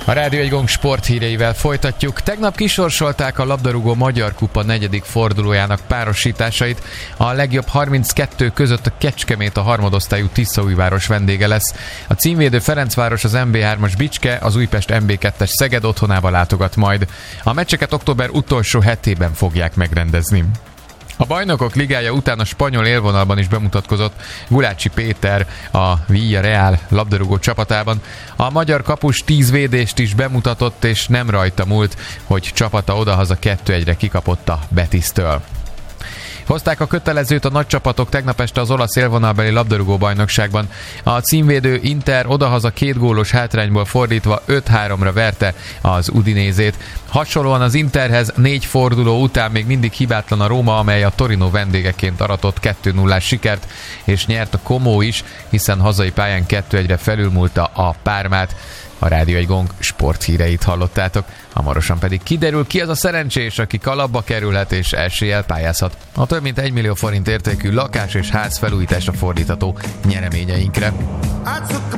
A Rádió 1 Gong sporthíreivel folytatjuk. Tegnap kisorsolták a labdarúgó Magyar Kupa 4. fordulójának párosításait. A legjobb 32 között a Kecskemét, a harmadosztályú Tiszaújváros vendége lesz. A címvédő Ferencváros az MB3-as Bicske, az Újpest MB2-es Szeged otthonába látogat majd. A meccseket október utolsó hetében fogják megrendezni. A Bajnokok Ligája után a spanyol élvonalban is bemutatkozott Gulácsi Péter a Villarreal labdarúgó csapatában. A magyar kapus 10 védést is bemutatott, és nem rajta múlt, hogy csapata odahaza 2-1-re kikapott a Betisztől. Hozták a kötelezőt a nagy csapatok tegnap este az olasz élvonalbeli labdarúgó bajnokságban. A címvédő Inter odahaza 2 gólos hátrányból fordítva 5-3-ra verte az Udinézét. Hasonlóan az Interhez 4 forduló után még mindig hibátlan a Róma, amely a Torino vendégeként aratott 2-0-ás sikert, és nyert a Como is, hiszen hazai pályán 2-1-re felülmúlta a Parmát. A Rádió 1 Gong sporthíreit hallottátok, hamarosan pedig kiderül, ki az a szerencsés, aki kalapba kerülhet és eséllyel pályázhat a több mint 1 millió forint értékű lakás és ház felújításra fordítható nyereményeinkre.